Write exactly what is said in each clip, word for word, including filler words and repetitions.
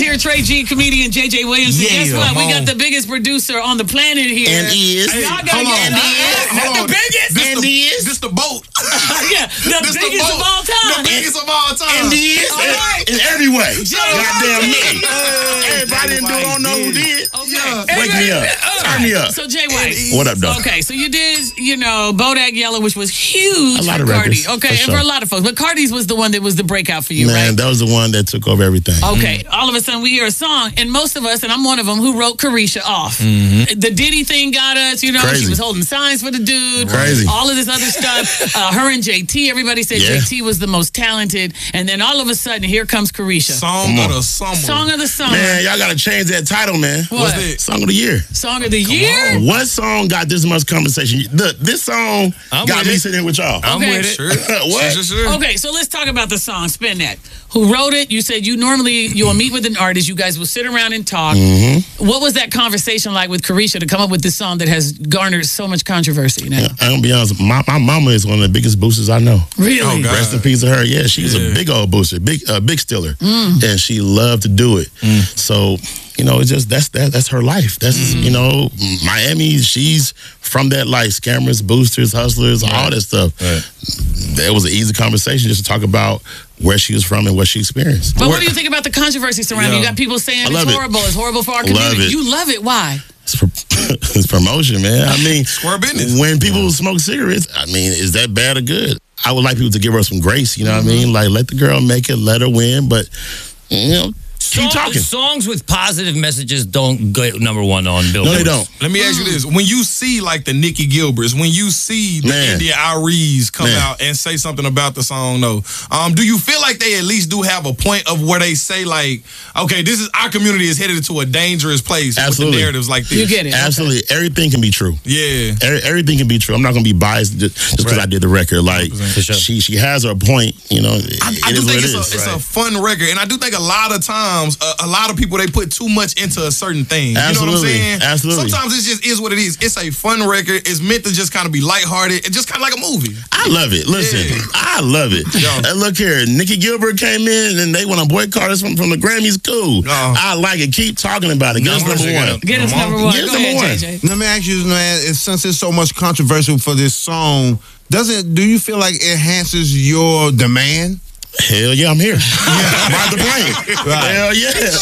here, Trey G, comedian J J Williamson. Yeah, Guess what? We home. got the biggest producer on the planet here. And is. Hey, y'all gotta Hold on. get And is. Hold the on. biggest. This And the, is. This the boat. Yeah, the This the biggest boat. of all time. The biggest of all time. And is. All right. In every way. Jay Goddamn White. me. Everybody in the don't know who did. Okay. Yeah. Wake me up. Turn me up. So Jay White. What up, though? Okay, so you did, you know, Bodak Yellow, which was huge A lot for of Cardi. records, Okay, for and sure. for a lot of folks. But Cardi's was the one that was the breakout for you, Man, right? that was the one that took over everything. Okay, all of a sudden we hear a song, and most of us, and I'm one of them, who wrote Carisha off. The Diddy thing got us, you know, Crazy. she was holding signs for the dude. Crazy. All of this other stuff. Uh, her and J T, everybody said Yeah. J T was the most talented, and then all of a sudden, here comes Carisha. Song of the summer. Song of the summer. Man, y'all gotta change that title, man. What? What's that? Song of the year. Song of the year? What song got this much conversation? Look, this song I'm got with me it. sitting here with y'all. I'm Okay. with it. Sure. What? Sure, sure, sure. Okay, so let's talk about the song. Spin that. Who wrote it? You said you normally you'll meet with an artist. You guys will sit around and talk. Mm-hmm. What was that conversation like with Carisha to come up with this song that has garnered so much controversy now? I'm gonna be honest. My, my mama is one of the biggest boosters I know. Really? Oh, God. Rest in peace to her. Yeah, she was Yeah. a big old booster, big uh, big stiller, Mm. and she loved to do it. So you know, it's just that's that, that's her life. That's Mm. you know, Miami. She's from that life. Scammers, boosters, hustlers, all that stuff. Right. That was an easy conversation just to talk about where she was from and what she experienced. But what do you think about the controversy surrounding? Yeah. You got people saying I it's love it. horrible. It's horrible for our Love community. it. You love it. Why? It's, pro- it's promotion, man. I mean, Square business. when people smoke cigarettes, I mean, is that bad or good? I would like people to give her some grace. You know what I Mm-hmm. mean? Like, let the girl make it, let her win, but you know, keep Song- talking. Songs with positive messages don't go number one on No, Billboard. they don't. Let me ask you this. When you see like the Nikki Gilberts, when you see the Man. India Iries come Man. out and say something about the song though, um, do you feel like they at least do have a point of where they say like, okay, this is our community is headed into a dangerous place Absolutely. with the narratives like this? You get it. Absolutely. Everything can be true. Yeah. Every- Everything can be true. I'm not going to be biased just because Right. I did the record. Like, For sure. she she has her point, you know. It, I, I it do is what think it it's, is. a, it's a fun record, and I do think a lot of times, uh, a lot of people they put too much into a certain thing. You know what I'm Absolutely. saying? Absolutely. Sometimes it just is what it is. It's a fun record. It's meant to just kind of be lighthearted. It's just kind of like a movie. I love it. Listen, Yeah. I love it. Yeah. And look here, Nikki Gilbert came in and they want to boycott us from, from the Grammys. Cool. Uh-huh. I like it. Keep talking about it. Get us Number number one. one. Get us Come on. number one. Get us Go ahead, number one. J J. Let me ask you, man, if- since there's so much controversial for this song, does it? Do you feel like it enhances your demand? Hell yeah, I'm here. Ride the plane. Hell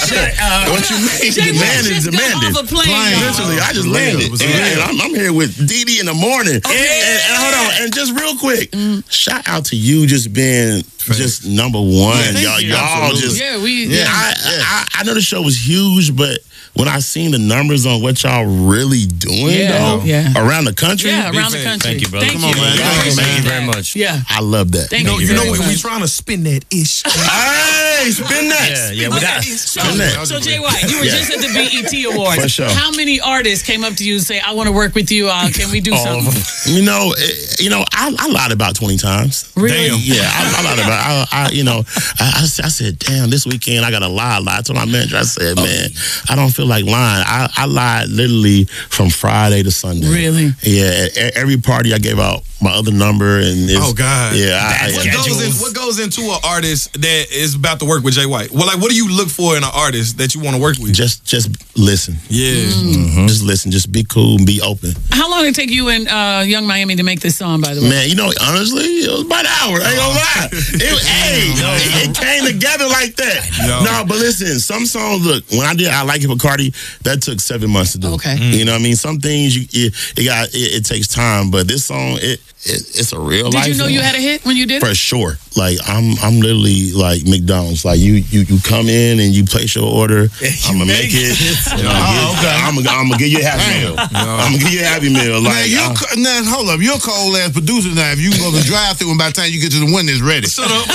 yeah. What you mean? Jay Demand White is just got demanded. off a plane, y'all. Literally, I just landed. Was And I'm, I'm here with Dee Dee in the morning. Okay. And, and hold on, and just real quick, shout out to you just being just number one. Thank y'all, you. y'all Absolutely. just. Yeah, we. Yeah, I, I I know the show was huge, but when I seen the numbers on what y'all really doing Yeah, though, yeah. around the country, Yeah, around the fan. country. Thank you, brother. Thank Come you. on, man. Thank you, Thank you man. very much. Yeah. I love that. Thank You know, you you know very when we much. trying to spin that ish. Hey, spin that. Yeah, yeah. But that, So, Spin that. so Jay White, you were Yeah. just at the B E T Awards. For sure. How many artists came up to you and say, "I want to work with you. Uh, can we do All of something?" them. You know, eh, you know, I, I lied about twenty times. Really? Damn. Yeah, I, I lied about. I, I you know, I, I, I said, damn, this weekend I got to lie. Lie to my manager. I said, man, I don't feel like lying. I, I lied literally from Friday to Sunday. Really? Yeah. At, at every party I gave out my other number and it's, Oh, God. Yeah. I, What I, goes, in, what goes into an artist that is about to work with Jay White? Well, like, what do you look for in an artist that you want to work with? just just listen. Yeah. Just listen. Just be cool and be open. How long did it take you and uh, Young Miami to make this song? By the way, Man, you know, honestly, it was about an hour. I ain't gonna lie. It, hey, it, it came together like that. Yo. No, but listen, some songs, look, when I did I Like It for Cardi, that took seven months to do. Okay. You know what I mean? Some things, you it, it got, it, it takes time, but this song, it, it it's a real did life you know song. you had a hit when you did For it? sure. Like, I'm I'm literally like McDonald's. Like, you you, you come in and you place your order. I'm going to make it. You know, Oh, okay. I'm going I'm to give you a Happy Meal. I'm going to give you a Happy Meal. Now, Like, you uh, co- now, hold up. You're a cold ass producer now. If you can go to the drive through and by the time you get to the window, it's ready. Shut up.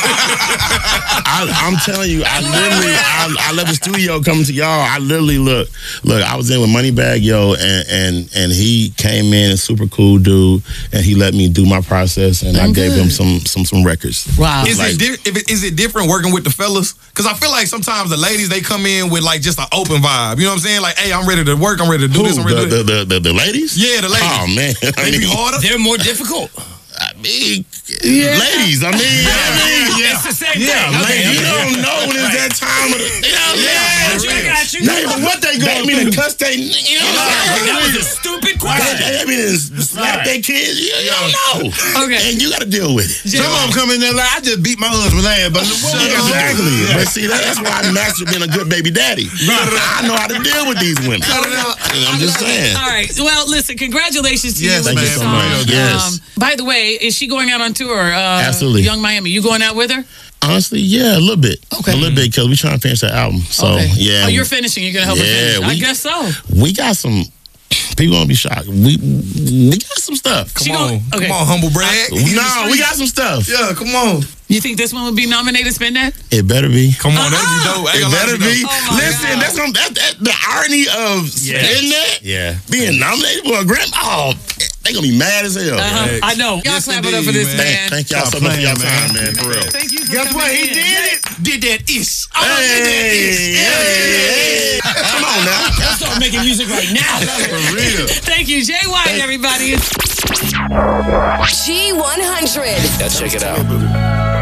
I, I'm telling you, I literally, I, I love the studio coming to y'all. I literally look, look. I was in with Moneybag Yo, and and and he came in, a super cool dude, and he let me do my process, and I gave him some some some records. Wow. Is Like- it di- if it, is it different working with the fellas? Because I feel like sometimes the ladies they come in with like just an open vibe. You know what I'm saying? Like, hey, I'm ready to work. I'm ready to do Who, this. I'm ready the, to do the, the, the, the ladies? Yeah, the ladies. Oh man, I They be mean, harder. They're more difficult. mean, ladies, I mean, I mean, yeah. It's the same Yeah, thing. ladies, Okay, you okay. don't know when it's that time of the, you know what I'm saying? I got you. Not even what they going through. They mean to cuss they, you know what I'm saying? That was a stupid question. They mean to slap their kids, you, you don't know. Okay. And you got to deal with it. Some of them come in there like, I just beat my husband ass, but what we gonna do? Exactly. But see, that's why I mastered being a good baby daddy. I know how to deal with these women. I'm just saying. All right. Well, listen, congratulations to Yes, you with man, this for song. real, yes. by the way, is she going out on tour? Uh, Absolutely. Young Miami. You going out with her? Honestly, yeah, a little bit. Okay. A little bit, because we're trying to finish that album. So, okay. yeah. Oh, you're finishing. You're going to help her Yeah, finish. I we- guess so. We got some, people gonna be shocked. We we got some stuff. Come She on. gon- okay. Come on, humble brag. No, we got some stuff. Yeah, come on. You think this one would be nominated, Spin That? It better be. Come on, that'd be Uh-uh. dope. I ain't It gonna lie better to you, be. though. Oh my Listen, God. that's gonna, that, that, the irony of Yeah. spitting that, Yeah. being nominated for a Grammy. Oh, they gonna be mad as hell. Uh-huh. Right. I know. Y'all Yes, clap it up for indeed, this, man. man. Thank, thank y'all Stop so much for your playing, time, man. man. For real. Thank you for Guess what? coming He in. did it. Did that ish. Oh, Hey, did that ish. hey, hey. Come on now. Let's start making music right now. For real. Thank you, Jay White, everybody. G one hundred. Now check it out.